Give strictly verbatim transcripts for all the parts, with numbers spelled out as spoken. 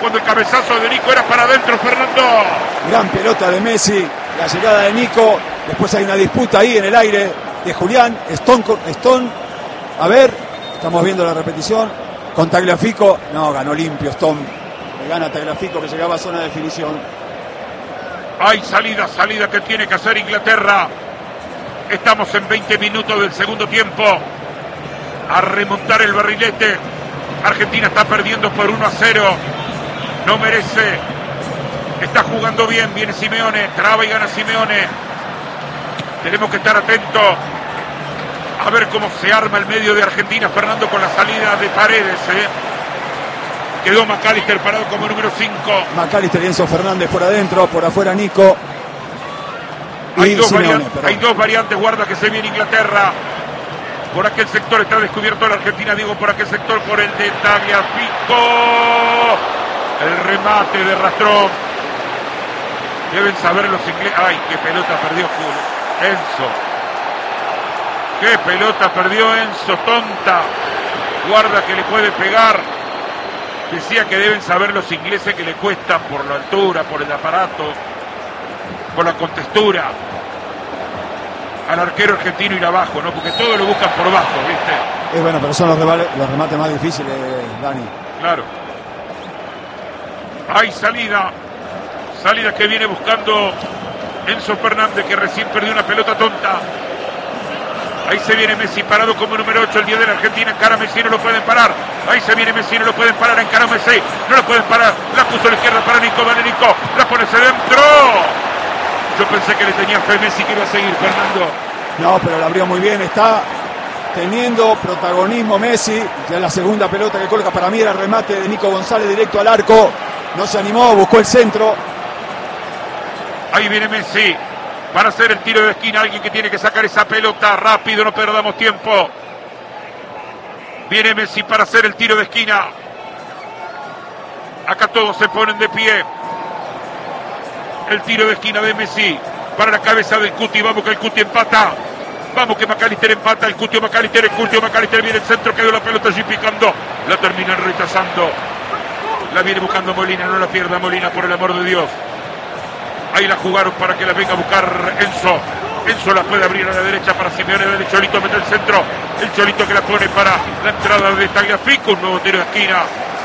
cuando el cabezazo de Nico era para adentro, Fernando. Gran pelota de Messi, la llegada de Nico. Después hay una disputa ahí en el aire de Julián. Stone, Stone, a ver, estamos viendo la repetición. Con Tagliafico, no, ganó limpio Stone. Le gana Tagliafico que llegaba a zona de definición. Hay salida, salida que tiene que hacer Inglaterra. Estamos en veinte minutos del segundo tiempo. A remontar el barrilete. Argentina está perdiendo por uno a cero. No merece. Está jugando bien. Viene Simeone. Traba y gana Simeone. Tenemos que estar atentos a ver cómo se arma el medio de Argentina, Fernando, con la salida de Paredes. ¿eh? Quedó McAllister parado como número cinco. McAllister y Enzo Fernández por adentro, por afuera Nico. Hay dos, Simeone, hay dos variantes, guarda que se viene Inglaterra. Por aquel sector está descubierto la Argentina, digo por aquel sector, por el de Tagliafico. El remate de Rastrón. Deben saber los ingleses. Ay, qué pelota perdió Enzo. Qué pelota perdió Enzo, tonta. Guarda que le puede pegar. Decía que deben saber los ingleses que le cuesta por la altura, por el aparato, por la contextura al arquero argentino ir abajo, ¿no? Porque todos lo buscan por abajo, ¿viste? Es bueno, pero son los, rivales, los remates más difíciles, Dani. Claro. Hay salida. Salida que viene buscando Enzo Fernández, que recién perdió una pelota tonta. Ahí se viene Messi parado como número ocho, el diez de la Argentina. Encara a Messi, no lo pueden parar. Ahí se viene Messi, no lo pueden parar. Encara a Messi, no lo pueden parar. La puso a la izquierda para Nico, vale Nico. La pone hacia adentro. Yo pensé que le tenía fe Messi que iba a seguir, Fernando. No, pero la abrió muy bien. Está teniendo protagonismo Messi. Ya la segunda pelota que coloca, para mí era remate de Nico González directo al arco. No se animó, buscó el centro. Ahí viene Messi para hacer el tiro de esquina. Alguien que tiene que sacar esa pelota rápido, no perdamos tiempo. Viene Messi para hacer el tiro de esquina. Acá todos se ponen de pie. El tiro de esquina de Messi para la cabeza del Cuti. Vamos que el Cuti empata. Vamos que McAllister empata. El Cuti McAllister, el Cuti McAllister viene el centro. Quedó la pelota allí picando. La terminan rechazando. La viene buscando Molina. No la pierda Molina, por el amor de Dios. Ahí la jugaron para que la venga a buscar Enzo. Enzo la puede abrir a la derecha para Simeone. El Cholito mete el centro. El Cholito que la pone para la entrada de Tagliafico. Un nuevo tiro de esquina.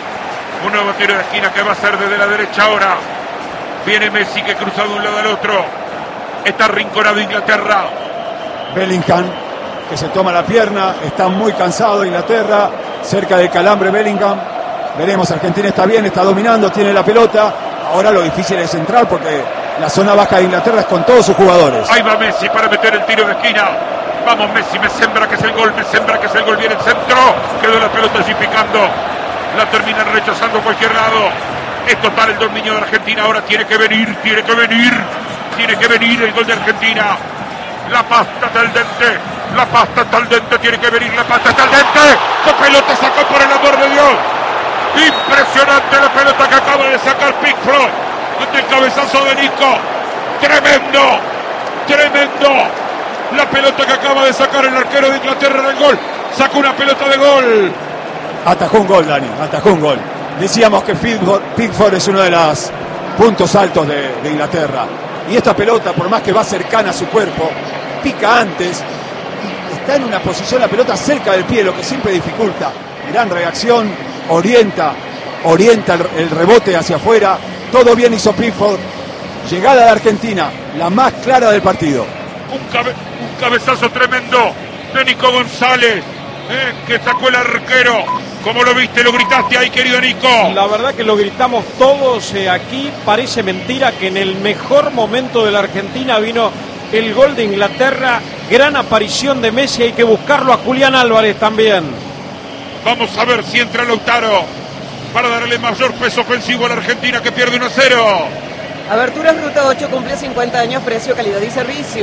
Un nuevo tiro de esquina que va a ser desde la derecha ahora. Viene Messi que cruza de un lado al otro. Está arrinconado Inglaterra. Bellingham que se toma la pierna. Está muy cansado Inglaterra. Cerca del calambre Bellingham. Veremos, Argentina está bien, está dominando, tiene la pelota. Ahora lo difícil es entrar porque la zona baja de Inglaterra es con todos sus jugadores. Ahí va Messi para meter el tiro de esquina. Vamos Messi, me sembra que es el gol, me sembra que es el gol. Viene el centro. Quedó la pelota allí picando. La terminan rechazando a cualquier lado. Es total el dominio de Argentina. Ahora tiene que venir, tiene que venir. Tiene que venir el gol de Argentina. La pasta está al dente. La pasta está al dente. Tiene que venir la pasta está al dente. ¡Qué pelota sacó, por el amor de Dios! Impresionante la pelota que acaba de sacar Pickford. El cabezazo de Nico. Tremendo. Tremendo. La pelota que acaba de sacar el arquero de Inglaterra en el gol. Sacó una pelota de gol. Atajó un gol, Dani. Atajó un gol. Decíamos que Pickford, Pickford es uno de los puntos altos de, de Inglaterra. Y esta pelota, por más que va cercana a su cuerpo, pica antes. Está en una posición la pelota cerca del pie, lo que siempre dificulta. Gran reacción. Orienta, orienta el, el rebote hacia afuera. Todo bien hizo Pickford. Llegada de Argentina, la más clara del partido. Un, cabe, un cabezazo tremendo de Nico González, eh, que sacó el arquero. ¿Cómo lo viste? ¿Lo gritaste ahí, querido Nico? La verdad que lo gritamos todos. Eh, aquí parece mentira que en el mejor momento de la Argentina vino el gol de Inglaterra. Gran aparición de Messi. Hay que buscarlo a Julián Álvarez también. Vamos a ver si entra Lautaro para darle mayor peso ofensivo a la Argentina, que pierde uno a cero. Aberturas Ruta ocho cumple cincuenta años, precio, calidad y servicio.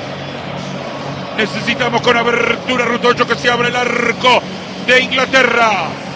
Necesitamos con Abertura Ruta ocho que se abra el arco de Inglaterra.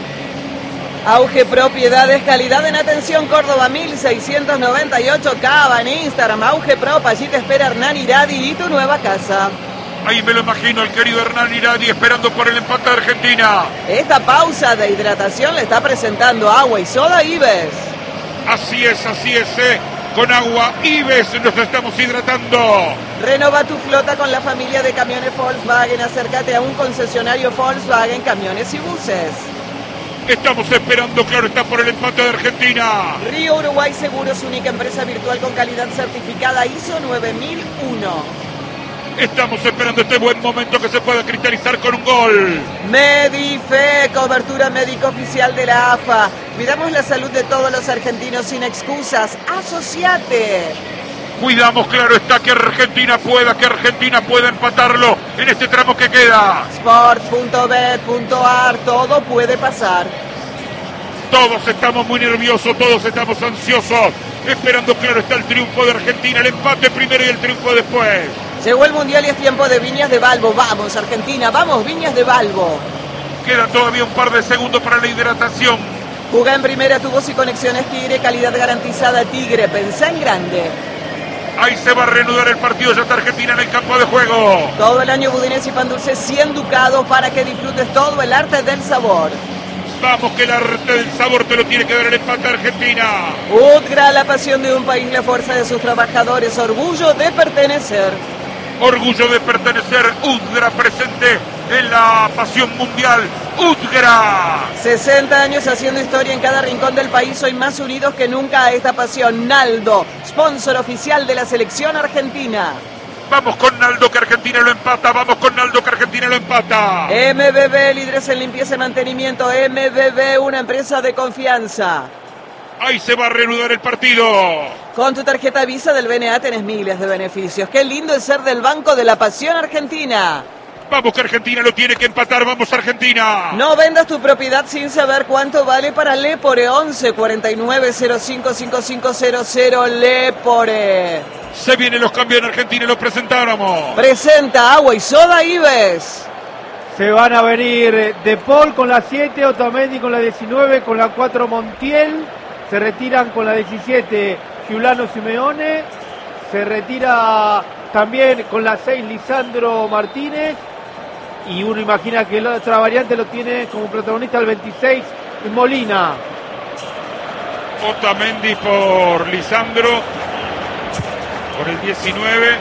Auge Propiedades, calidad en atención, Córdoba mil seiscientos noventa y ocho, Cava en Instagram, Auge Prop, allí te espera Hernán Iradi y tu nueva casa. Ahí me lo imagino, el querido Hernán Iradi esperando por el empate de Argentina. Esta pausa de hidratación le está presentando Agua y Soda Ives. Así es, así es, eh. Con agua Ives nos estamos hidratando. Renova tu flota con la familia de camiones Volkswagen. Acércate a un concesionario Volkswagen, camiones y buses. Estamos esperando, claro, está por el empate de Argentina. Río Uruguay Seguros, única empresa virtual con calidad certificada I S O nueve mil uno. Estamos esperando este buen momento que se pueda cristalizar con un gol. Medife, cobertura médica oficial de la A F A. Cuidamos la salud de todos los argentinos sin excusas. Asociate. Cuidamos, claro está, que Argentina pueda, que Argentina pueda empatarlo en este tramo que queda. Sport punto bet punto ar, todo puede pasar. Todos estamos muy nerviosos, todos estamos ansiosos, esperando, claro está, el triunfo de Argentina, el empate primero y el triunfo después. Llegó el Mundial y es tiempo de Viñas de Balbo. Vamos, Argentina, vamos, Viñas de Balbo. Quedan todavía un par de segundos para la hidratación. Juega en primera, tu voz y conexiones Tigre, calidad garantizada Tigre, pensá en grande. Ahí se va a reanudar el partido, ya está Argentina en el campo de juego. Todo el año budines y pan dulce cien ducados para que disfrutes todo el arte del sabor. Vamos, que el arte del sabor te lo tiene que dar el empate Argentina. Udgra, la pasión de un país, la fuerza de sus trabajadores, orgullo de pertenecer. Orgullo de pertenecer, Udgra presente en la pasión mundial. Udgra. sesenta años haciendo historia en cada rincón del país, hoy más unidos que nunca a esta pasión. Naldo, sponsor oficial de la selección argentina. Vamos con Naldo que Argentina lo empata, vamos con Naldo que Argentina lo empata. M B B, líderes en limpieza y mantenimiento. M B B, una empresa de confianza. Ahí se va a reanudar el partido. Con tu tarjeta Visa del B N A tenés miles de beneficios. Qué lindo es ser del Banco de la Pasión Argentina. Vamos que Argentina lo tiene que empatar, vamos Argentina. No vendas tu propiedad sin saber cuánto vale para Lepore. Once cuarenta y nueve cero cinco cinco cinco cero cero Lepore. Se vienen los cambios en Argentina y los presentáramos. Presenta Agua y Soda Ives. Se van a venir De Paul con la siete, Otamendi con la diecinueve, con la cuatro Montiel. Se retiran con la diecisiete Giuliano Simeone. Se retira también con la seis Lisandro Martínez. Y uno imagina que la otra variante lo tiene como protagonista el veintiséis Molina. Otamendi por Lisandro. Por el diecinueve.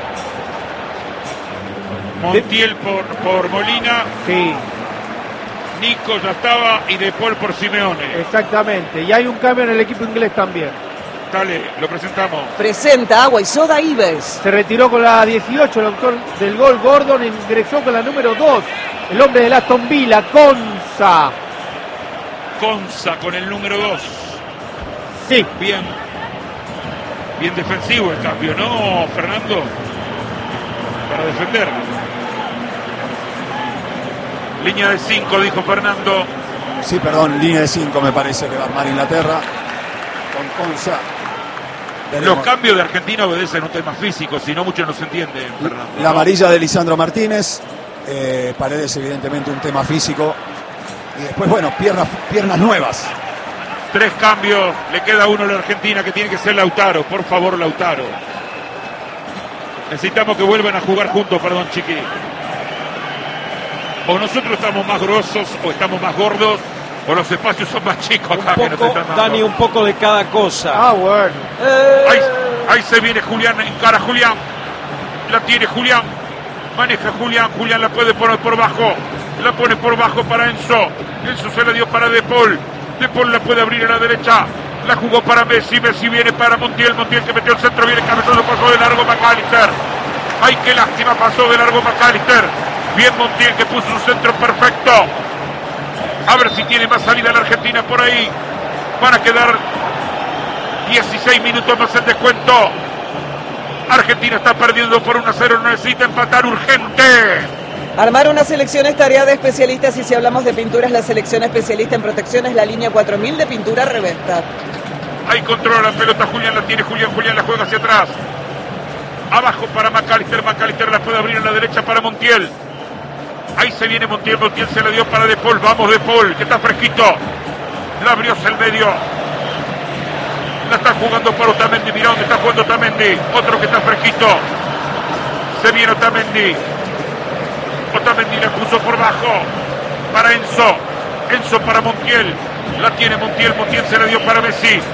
Montiel por, por Molina. Sí. Nico ya estaba y De Paul por Simeone. Exactamente. Y hay un cambio en el equipo inglés también. Dale, lo presentamos. Presenta Agua y Soda Ives. Se retiró con la dieciocho el autor del gol Gordon, ingresó con la número dos, el hombre del Aston Villa, Konsa. Konsa con el número dos. Sí. Bien. Bien defensivo el cambio, ¿no, Fernando? Para defender. Línea de cinco, dijo Fernando. Sí, perdón, línea de cinco me parece que va a armar Inglaterra. Con Konsa. Los cambios de Argentina obedecen a un tema físico, si no muchos no se entienden, Fernando. La amarilla de Lisandro Martínez, eh, Paredes evidentemente un tema físico. Y después, bueno, piernas, piernas nuevas. Tres cambios, le queda uno a la Argentina que tiene que ser Lautaro, por favor Lautaro. Necesitamos que vuelvan a jugar juntos, perdón, Chiqui. O nosotros estamos más grosos o estamos más gordos, o los espacios son más chicos acá. Un poco, que Dani, un poco de cada cosa. Ah, bueno. Eh, Ahí, ahí se viene Julián, encara Julián. La tiene Julián. Maneja Julián. Julián la puede poner por bajo. La pone por bajo para Enzo. Enzo se la dio para De Paul. De Paul la puede abrir a la derecha. La jugó para Messi. Messi viene para Montiel. Montiel que metió el centro. Viene cabezazo. Pasó de largo McAllister. Ay, qué lástima. Pasó de largo McAllister. Bien Montiel que puso un centro perfecto. A ver si tiene más salida la Argentina por ahí. Van a quedar dieciséis minutos más el descuento. Argentina está perdiendo por uno a cero. Necesita empatar urgente. Armar una selección es tarea de especialistas y si hablamos de pinturas, la selección especialista en protección es la línea cuatro mil de pintura Revesta. Ahí controla la pelota Julián, la tiene Julián, Julián la juega hacia atrás. Abajo para McAllister, McAllister la puede abrir a la derecha para Montiel. Ahí se viene Montiel, Montiel se la dio para De Paul, vamos De Paul, que está fresquito. La abrió hacia el medio. La está jugando para Otamendi, mirá dónde está jugando Otamendi. Otro que está fresquito. Se viene Otamendi. Otamendi la puso por bajo para Enzo. Enzo para Montiel. La tiene Montiel, Montiel se la dio para Messi.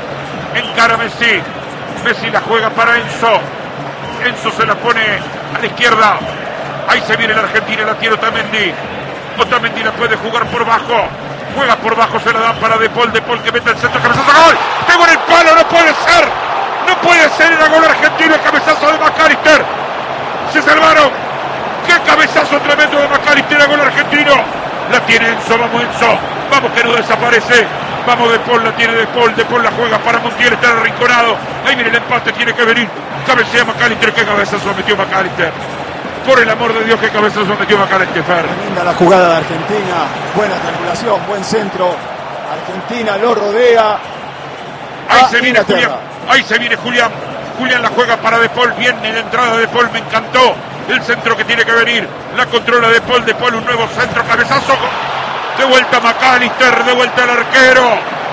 encara Messi. Messi la juega para Enzo. Enzo se la pone a la izquierda. Ahí se viene la Argentina, la tiene Otamendi. Otamendi la puede jugar por bajo. Juega por bajo, se la dan para De Paul. De Paul que mete el centro, cabezazo, gol. Pegó en el palo, no puede ser. No puede ser, era gol argentino, el cabezazo de McAllister. Se salvaron. Qué cabezazo tremendo de McAllister, era gol argentino. La tiene Enzo, vamos Enzo. Vamos que no desaparece. Vamos De Paul, la tiene De Paul. De Paul la juega para Montiel, está arrinconado. Ahí viene el empate, tiene que venir. Cabecea McAllister, qué cabezazo metió McAllister. Por el amor de Dios, qué cabezazo metió McAllister. Linda la jugada de Argentina, buena triangulación, buen centro. Argentina lo rodea. Ahí se viene Julián, ahí se viene Julián. Julián la juega para De Paul, bien en la entrada de Paul, me encantó. El centro que tiene que venir, la controla De Paul, De Paul un nuevo centro, cabezazo. De vuelta McAllister, de vuelta el arquero.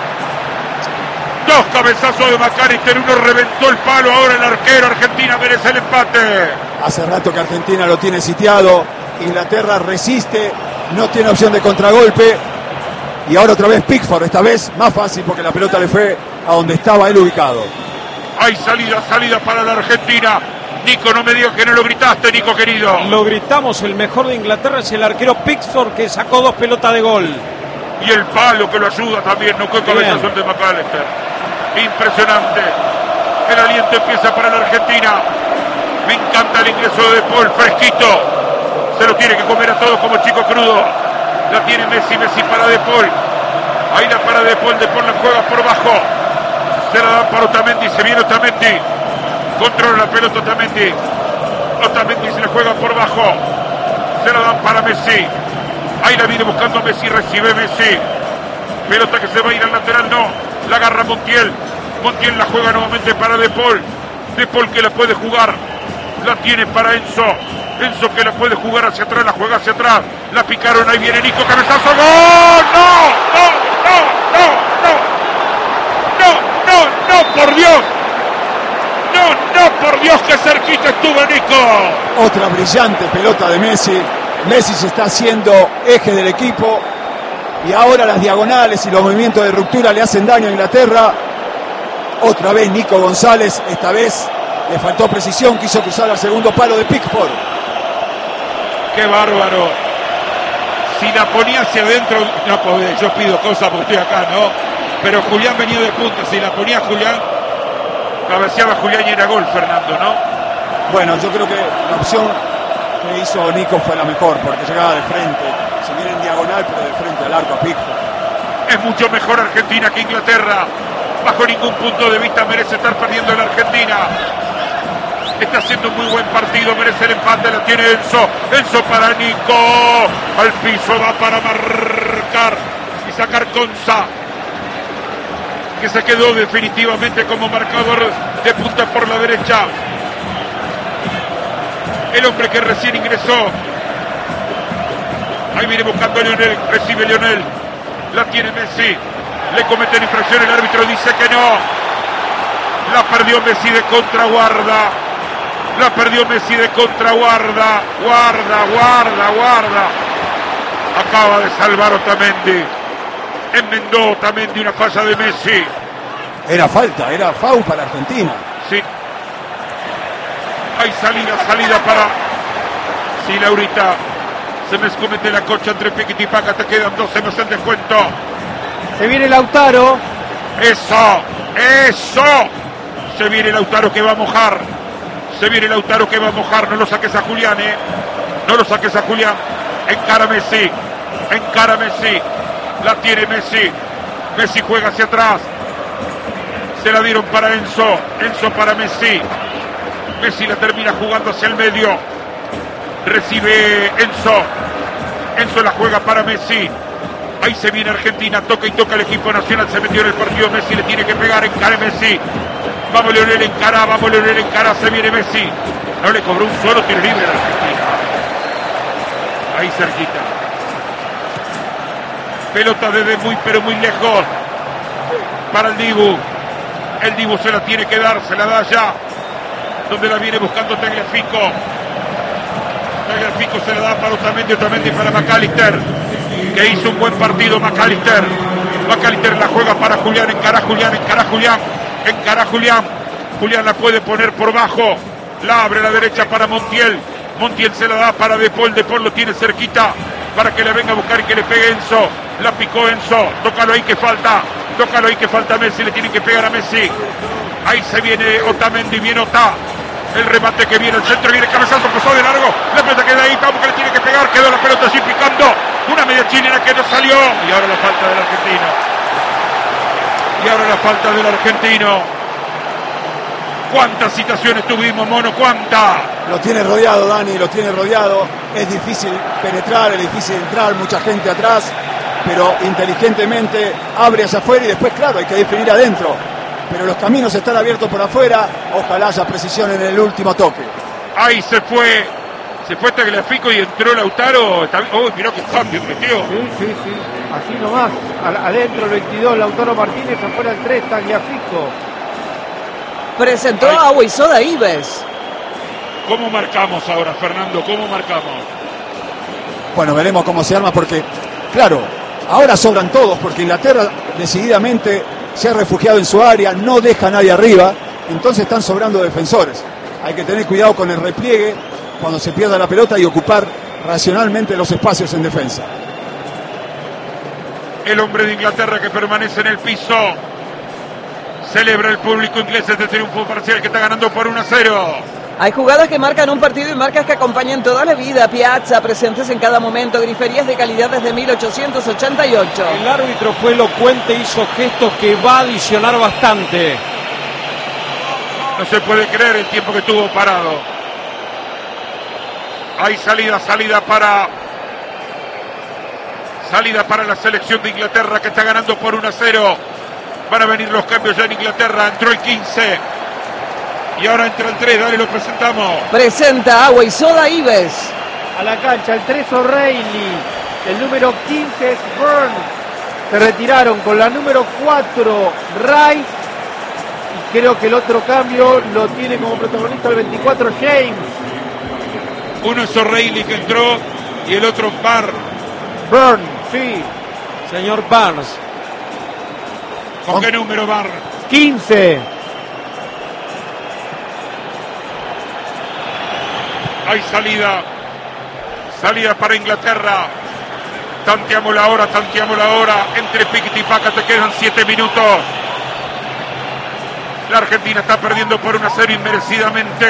Dos cabezazos de McAllister, uno reventó el palo, ahora el arquero. Argentina merece el empate. Hace rato que Argentina lo tiene sitiado. Inglaterra resiste, no tiene opción de contragolpe. Y ahora otra vez Pickford, esta vez más fácil porque la pelota le fue a donde estaba él ubicado. Hay salida, salida para la Argentina. Nico, no me digas que no lo gritaste, Nico querido. Lo gritamos, el mejor de Inglaterra es el arquero Pickford, que sacó dos pelotas de gol. Y el palo que lo ayuda también, no con cabezazo de McAllister. Impresionante. El aliento empieza para la Argentina. Me encanta el ingreso de Paul, fresquito. Se lo tiene que comer a todos como chico crudo. La tiene Messi, Messi para De Paul. Ahí la para De Paul, De Paul la juega por bajo. Se la dan para Otamendi, se viene Otamendi. Controla la pelota Otamendi. Otamendi se la juega por bajo. Se la dan para Messi. Ahí la viene buscando Messi, recibe Messi. Pelota que se va a ir al lateral, no. La agarra Montiel. Montiel la juega nuevamente para De Paul. De Paul que la puede jugar. La tiene para Enzo. Enzo que la puede jugar hacia atrás, la juega hacia atrás. La picaron, ahí viene Nico, cabezazo, ¡gol! ¡No! ¡No! ¡No! ¡No! ¡No! ¡No! ¡No! ¡No! ¡Por Dios! ¡No! ¡No! ¡Por Dios! ¡Qué cerquita estuvo Nico! Otra brillante pelota de Messi. Messi se está haciendo eje del equipo. Y ahora las diagonales y los movimientos de ruptura le hacen daño a Inglaterra. Otra vez Nico González, esta vez le faltó precisión, quiso cruzar al segundo palo de Pickford. ¡Qué bárbaro! Si la ponía hacia adentro, no podés, yo pido cosas porque estoy acá, ¿no? Pero Julián venía de punta, si la ponía Julián, cabeceaba Julián y era gol, Fernando, ¿no? Bueno, yo creo que la opción que hizo Nico fue la mejor, porque llegaba de frente, se viene en diagonal, pero de frente al arco a Pickford. Es mucho mejor Argentina que Inglaterra. Bajo ningún punto de vista merece estar perdiendo la Argentina. Está haciendo un muy buen partido, merece el empate, la tiene Enzo. Enzo para Nico. Al piso va para marcar y sacar Conza, que se quedó definitivamente como marcador de punta por la derecha. El hombre que recién ingresó. Ahí viene buscando a Lionel, recibe Lionel. La tiene Messi. Le cometen infracción, el árbitro dice que no. La perdió Messi de contraguarda. La perdió Messi de contraguarda. Guarda, guarda, guarda. Acaba de salvar Otamendi. Enmendó Otamendi una falla de Messi. Era falta, era foul para Argentina. Sí. Hay salida, salida para... Sí, Laurita. Se me comete la cocha entre Piquet y Paca. Te quedan dos, se me hacen descuento. Se viene Lautaro. Eso, eso. Se viene Lautaro que va a mojar. Se viene Lautaro que va a mojar. No lo saques a Julián, eh. No lo saques a Julián. Encara Messi. Encara Messi. La tiene Messi. Messi juega hacia atrás. Se la dieron para Enzo. Enzo para Messi. Messi la termina jugando hacia el medio. Recibe Enzo. Enzo la juega para Messi. Ahí se viene Argentina, toca y toca el equipo nacional, se metió en el partido, Messi le tiene que pegar, encara Messi. Vamos Lionel, encara, vamos Lionel, encara, se viene Messi. No le cobró un solo tiro libre a la Argentina. Ahí cerquita. Pelota desde muy pero muy lejos. Para el Dibu. El Dibu se la tiene que dar, se la da ya. Donde la viene buscando Tagliafico. Tagliafico se la da para Otamendi, Otamendi para McAllister, que hizo un buen partido McAllister. McAllister la juega para Julián, encara Julián, encara Julián. Encara Julián. Julián la puede poner por bajo. La abre a la derecha para Montiel. Montiel se la da para De Paul. De Paul lo tiene cerquita para que le venga a buscar y que le pegue Enzo. La picó Enzo. Tócalo ahí que falta. Tócalo ahí que falta Messi. Le tienen que pegar a Messi. Ahí se viene Otamendi. Viene Ota. El remate que viene. El centro viene. Cabezazo. Pasó de largo. La pelota queda ahí. Vamos que le tiene que pegar. Quedó la pelota así picando. Una media chilena que no salió. Y ahora la falta del argentino. Y ahora la falta del argentino. ¿Cuántas situaciones tuvimos, Mono? ¿Cuántas? Lo tiene rodeado, Dani, lo tiene rodeado. Es difícil penetrar, es difícil entrar, mucha gente atrás, pero inteligentemente abre hacia afuera y después, claro, hay que definir adentro. Pero los caminos están abiertos por afuera, ojalá haya precisión en el último toque. Ahí se fue, se fue Tagliafico y entró Lautaro. Oh, mirá qué cambio metió. Sí, sí, sí, así nomás. Adentro el veintidós, Lautaro Martínez, afuera el tres, Tagliafico. Presentó a Agua y Soda Ives. ¿Cómo marcamos ahora, Fernando? ¿Cómo marcamos? Bueno, veremos cómo se arma porque, claro, ahora sobran todos porque Inglaterra decididamente se ha refugiado en su área, no deja a nadie arriba, entonces están sobrando defensores. Hay que tener cuidado con el repliegue cuando se pierda la pelota y ocupar racionalmente los espacios en defensa. El hombre de Inglaterra que permanece en el piso. Celebra el público inglés este triunfo parcial que está ganando por uno a cero. Hay jugadas que marcan un partido y marcas que acompañan toda la vida. Piazza, presentes en cada momento. Griferías de calidad desde mil ochocientos ochenta y ocho. El árbitro fue elocuente, hizo gestos que va a adicionar bastante. No se puede creer el tiempo que estuvo parado. Hay salida, salida para... Salida para la selección de Inglaterra que está ganando por uno a cero. Van a venir los cambios ya en Inglaterra. Entró el quince. Y ahora entra el tres. Dale, lo presentamos. Presenta Agua y Soda Ives. A la cancha el tres O'Reilly. El número quince es Burns. Se retiraron con la número cuatro Rice. Y creo que el otro cambio lo tiene como protagonista el veinticuatro James. Uno es O'Reilly que entró y el otro Barr. Burns, sí. Señor Barnes. ¿Con qué número, Barr? quince. Hay salida. Salida para Inglaterra. Tanteamos la hora, tanteamos la hora. Entre Piquet y Paca te quedan siete minutos. La Argentina está perdiendo por uno a cero inmerecidamente.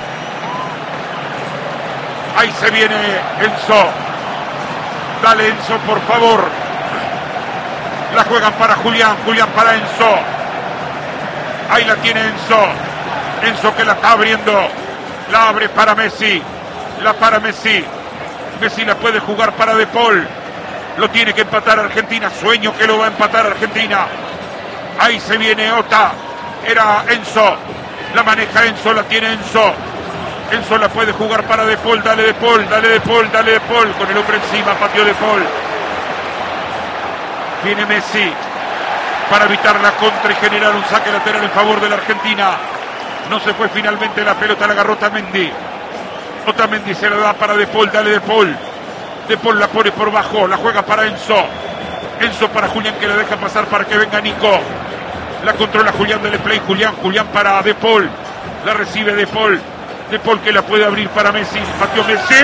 Ahí se viene Enzo. Dale, Enzo, por favor. La juegan para Julián, Julián para Enzo. Ahí la tiene Enzo. Enzo que la está abriendo. La abre para Messi. La para Messi. Messi la puede jugar para De Paul. Lo tiene que empatar Argentina. Sueño que lo va a empatar Argentina. Ahí se viene Ota. Era Enzo. La maneja Enzo, la tiene Enzo. Enzo la puede jugar para De Paul. Dale De Paul, dale De Paul, dale De Paul. Con el hombre encima, pateó De Paul. Viene Messi para evitar la contra y generar un saque lateral en favor de la Argentina. No se fue finalmente la pelota, la agarró Otamendi. Otamendi se la da para De Paul, dale De Paul. De Paul la pone por bajo, la juega para Enzo. Enzo para Julián que la deja pasar para que venga Nico. La controla Julián, dale play, Julián, Julián para De Paul. La recibe De Paul. De Paul que la puede abrir para Messi. Pateó Messi.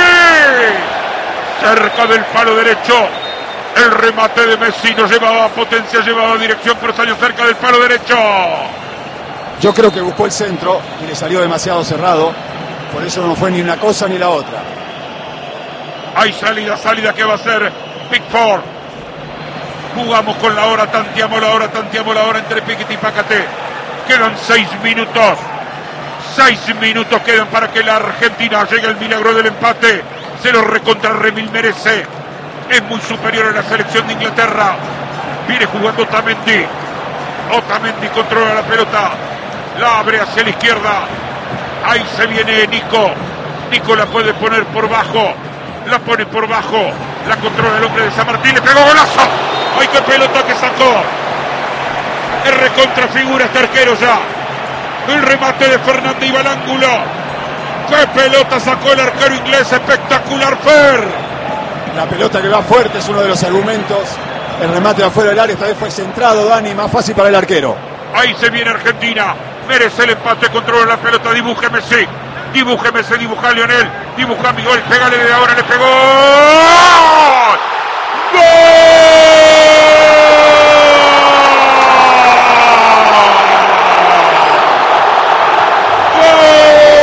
Cerca del palo derecho. El remate de Messi no llevaba potencia, llevaba dirección, pero salió cerca del palo derecho. Yo creo que buscó el centro y le salió demasiado cerrado. Por eso no fue ni una cosa ni la otra. Hay salida, salida que va a ser Pickford. Jugamos con la hora, tanteamos la hora, tanteamos la hora entre Piquet y Pácate. Quedan seis minutos. Seis minutos quedan para que la Argentina llegue al milagro del empate. Se lo recontra remil merece. Es muy superior a la selección de Inglaterra. Viene jugando Otamendi. Otamendi controla la pelota. La abre hacia la izquierda. Ahí se viene Nico. Nico la puede poner por bajo. La pone por bajo. La controla el hombre de San Martín. Le pegó golazo. ¡Ay, qué pelota que sacó! El recontra figura este arquero ya. El remate de Fernández iba al ángulo. ¡Qué pelota sacó el arquero inglés! ¡Espectacular, Fer! La pelota que va fuerte es uno de los argumentos. El remate de afuera del área esta vez fue centrado, Dani, más fácil para el arquero. Ahí se viene Argentina. Merece el empate, controla la pelota, dibújeme sí. Dibújeme, se dibuja Lionel. Dibuja mi gol, pégale de ahora, le pegó.